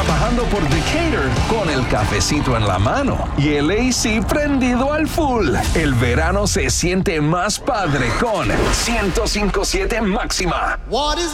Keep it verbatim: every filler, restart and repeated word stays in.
trabajando por Decatur con el cafecito en la mano y el A C prendido al full. El verano se siente más padre con ciento cinco punto siete Máxima. What is